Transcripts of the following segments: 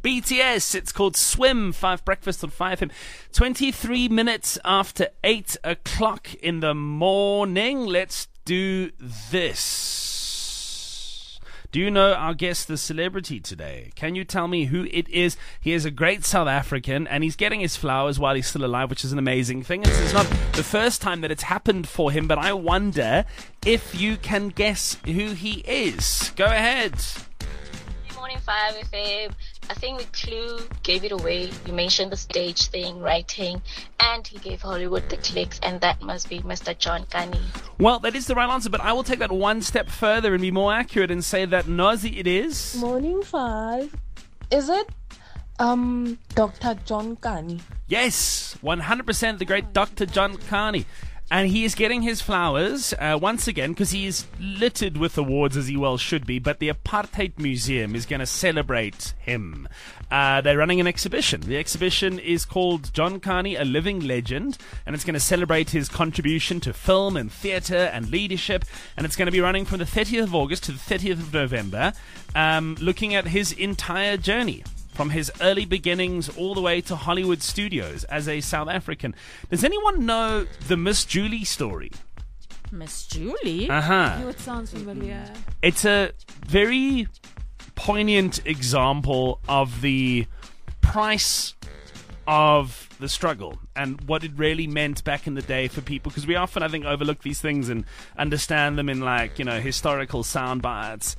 BTS. It's called Swim. 5 Breakfast on 5FM. 23 minutes after 8 o'clock in the morning. Let's do this. Do you know our guest, the celebrity today? Can you tell me who it is? He is a great South African, and he's getting his flowers while he's still alive, which is an amazing thing. This is not the first time that it's happened for him, but I wonder if you can guess who he is. Go ahead. Good morning, 5FM. I think the clue gave it away. You mentioned the stage thing, writing, and he gave Hollywood the clicks, and that must be Mr. John Kani. Well, that is the right answer, but I will take that one step further and be more accurate and say that Nazi it is. Morning 5. Is it Dr. John Kani? Yes, 100% the great Dr. John Kani. And he is getting his flowers once again because he is littered with awards, as he well should be. But the Apartheid Museum is going to celebrate him. They're running an exhibition. The exhibition is called John Kani, A Living Legend. And it's going to celebrate his contribution to film and theatre and leadership. And it's going to be running from the 30th of August to the 30th of November, looking at his entire journey, from his early beginnings all the way to Hollywood studios as a South African. Does anyone know the Miss Julie story? Miss Julie? Uh-huh. Oh, it sounds familiar. It's a very poignant example of the price of the struggle and what it really meant back in the day for people, because we often, I think, overlook these things and understand them in, like, you know, historical sound bites.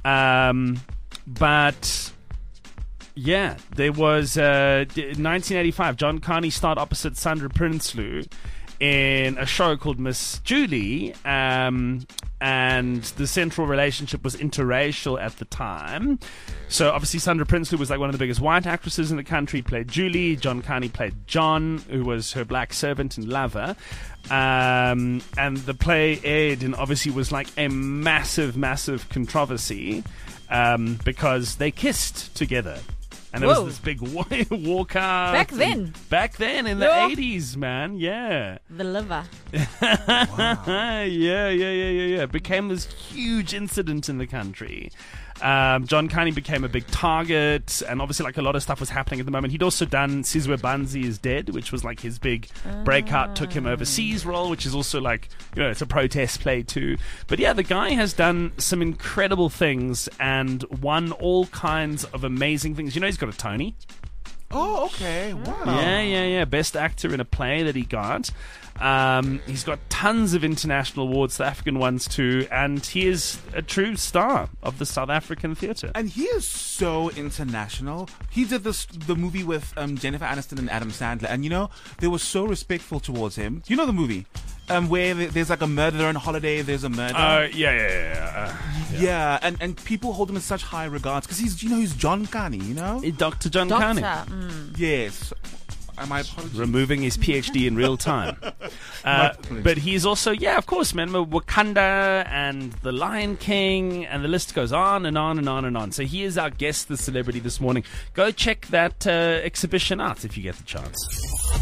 But yeah, there was 1985. John Kani starred opposite Sandra Prinsloo in a show called Miss Julie, and the central relationship was interracial at the time. So obviously Sandra Prinsloo was like one of the biggest white actresses in the country, played Julie. John Kani played John, who was her black servant and lover. And the play aired and obviously was like a massive, massive controversy because they kissed together. And there was this big walk out. Back then? Back then, in the 80s, man. Yeah. The liver. Wow. Yeah. It became this huge incident in the country. John Kani became a big target, and obviously, like, a lot of stuff was happening at the moment. He'd also done Sizwe Banzi is Dead, which was like his big breakout, took him overseas role, which is also like, you know, it's a protest play too. But yeah, the guy has done some incredible things and won all kinds of amazing things. You know, he's got a Tony. Oh, okay. Wow. Yeah. Best actor in a play that he got. He's got tons of international awards, South African ones too, and he is a true star of the South African theatre. And he is so international. He did the movie with Jennifer Aniston and Adam Sandler, and you know, they were so respectful towards him. You know the movie? Where there's like a murder on holiday, there's a murder. Yeah. And people hold him in such high regards because he's John Kani, you know? Dr. John Kani. Yes. My apologies. Removing his PhD in real time. But he's also, of course, man, Wakanda and The Lion King, and the list goes on and on and on and on. So he is our guest, the celebrity, this morning. Go check that exhibition out if you get the chance.